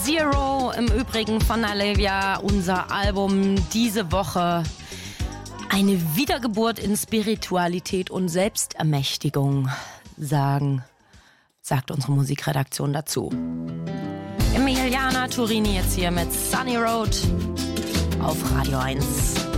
Zero im Übrigen von Olivia, unser Album diese Woche. Eine Wiedergeburt in Spiritualität und Selbstermächtigung, sagt unsere Musikredaktion dazu. Emiliana Turini jetzt hier mit Sunny Road auf Radio 1.